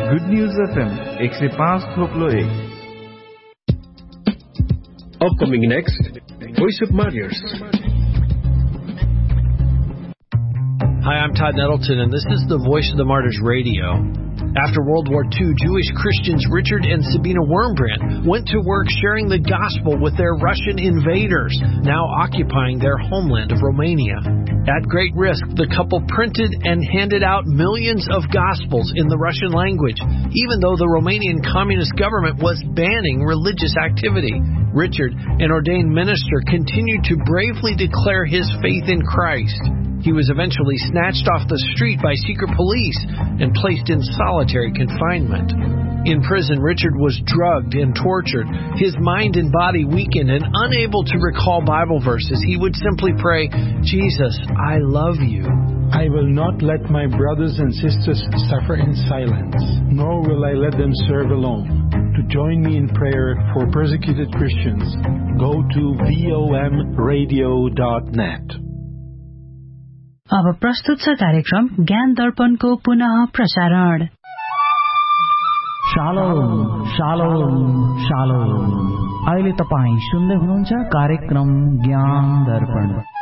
Good news FM 105.1. Upcoming next, Voice of Martyrs. Hi, I'm Todd Nettleton, and this is the Voice of the Martyrs Radio. After World War II, Jewish Christians Richard and Sabina Wurmbrand went to work sharing the gospel with their Russian invaders, now occupying their homeland of Romania. At great risk, the couple printed and handed out millions of gospels in the Russian language, even though the Romanian communist government was banning religious activity. Richard, an ordained minister, continued to bravely declare his faith in Christ. He was eventually snatched off the street by secret police and placed in solitary confinement. In prison, Richard was drugged and tortured, his mind and body weakened, and unable to recall Bible verses. He would simply pray, "Jesus, I love you. I will not let my brothers and sisters suffer in silence, nor will I let them serve alone. To join me in prayer for persecuted Christians, go to vomradio.net." अब प्रस्तुत छ कार्यक्रम ज्ञान दर्पणको पुनः प्रसारण। Shalom shalom shalom. अहिले तपाई सुन्दै हुनुहुन्छ कार्यक्रम ज्ञान दर्पण।